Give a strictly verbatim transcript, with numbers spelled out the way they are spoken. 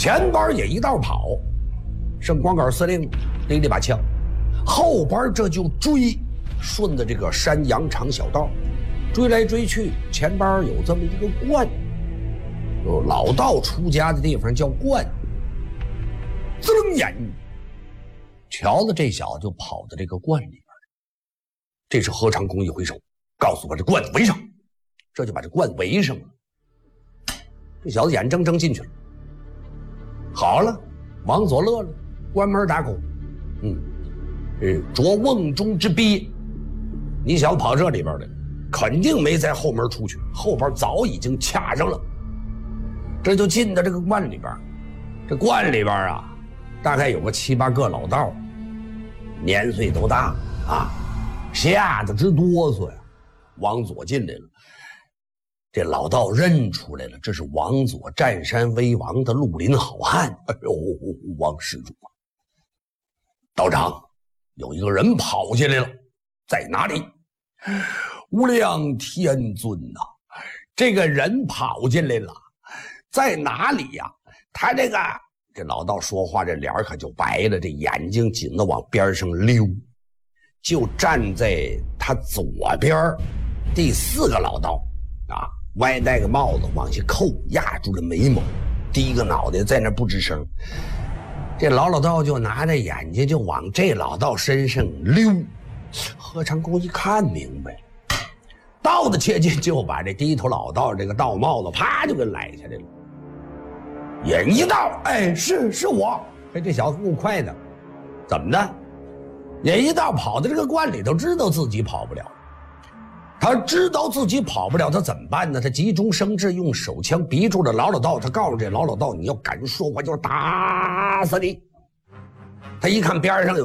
前边也一道跑，剩光杆司令拎着把枪，后边这就追，顺着这个山羊肠小道追来追去，前边有这么一个观，有老道出家的地方叫观。滋楞眼，瞧了这小子就跑到这个观里边。这时何长工一挥手，告诉我这观子围上，这就把这观围上了。这小子眼睁睁进去了。好了，王佐乐了，关门打狗。嗯，呃，着瓮中之鳖，你小子跑这里边来，肯定没在后门出去，后边早已经卡上了。这就进到这个观里边，这观里边啊，大概有个七八个老道，年岁都大啊，吓得直哆嗦呀。王佐进来了，这老道认出来了，这是王佐占山为王的绿林好汉。哎呦，王施主啊，道长，有一个人跑进来了，在哪里？无量天尊呐、啊，这个人跑进来了，在哪里呀、啊？他这个这老道说话，这脸可就白了，这眼睛紧的往边上溜，就站在他左边第四个老道啊，歪戴个帽子往下扣，压住了眉毛，低个脑袋在那不吱声。这老老道就拿着眼睛就往这老道身上溜。何长工一看明白，到的切近就把这低头老道这个道帽子啪就给揽下来了。眼一道，哎，是是我。哎，这小子够快的，怎么的？眼一道跑到这个观里头，知道自己跑不了。他知道自己跑不了，他怎么办呢？他急中生智，用手枪逼住了老老道。他告诉这老老道：“你要敢说，我就打死你。”他一看边上有